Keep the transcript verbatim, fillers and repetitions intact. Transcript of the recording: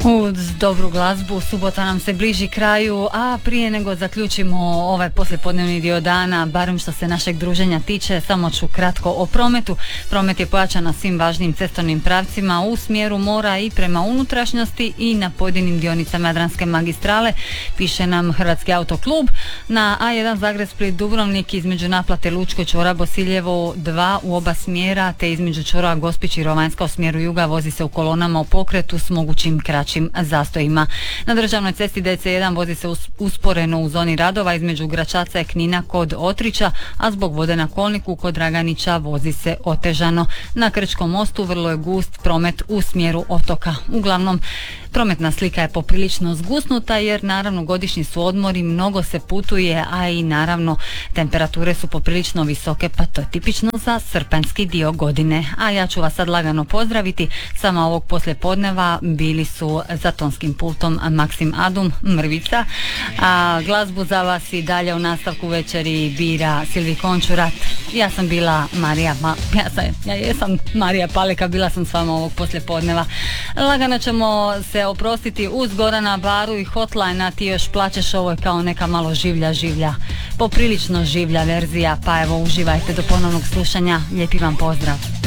Uz dobru glazbu subota nam se bliži kraju, a prije nego zaključimo ovaj poslijepodnevni dio dana, barem što se našeg druženja tiče, samo ću kratko o prometu. Promet je pojačan na svim važnim cestovnim pravcima u smjeru mora i prema unutrašnjosti i na pojedinim dionicama Jadranske magistrale, piše nam Hrvatski autoklub. Na A jedan Zagreb Split Dubrovnik između naplate Lučko čvora Bosiljevo dva u oba smjera, te između čvora Gospić i Rovanjska u smjeru juga vozi se u kolonama u pokretu s mogućim kraćim zastojima. Na državnoj cesti D C jedan vozi se usporeno u zoni radova između Gračaca i Knina kod Otrića, a zbog vode na kolniku kod Draganića vozi se otežano. Na Krčkom mostu vrlo je gust promet u smjeru otoka. Uglavnom, prometna slika je poprilično zgusnuta jer naravno godišnji su odmori, mnogo se putuje, a i naravno temperature su poprilično visoke, pa to je tipično za srpanjski dio godine. A ja ću vas sad lagano pozdraviti. Sama ovog poslijepodneva bili su za tonskim pultom Maksim Adum, Mrvica, a glazbu za vas i dalje u nastavku večeri bira Silvi Končurat. Ja sam bila Marija, ma, ja, sam, ja jesam Marija Paleka, bila sam s vama ovog poslijepodneva. Lagano ćemo se oprostiti uz Gorana Baru i Hotline, a ti još plaćeš, ovo je kao neka malo življa življa, poprilično življa verzija, pa evo uživajte do ponovnog slušanja, lijepi vam pozdrav.